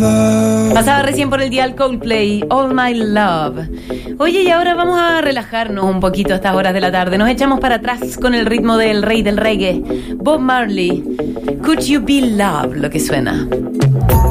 Pasaba recién por el dial Coldplay, All My Love. Oye, y ahora vamos a relajarnos un poquito a estas horas de la tarde. Nos echamos para atrás con el ritmo del rey del reggae, Bob Marley. Could You Be Love, lo que suena.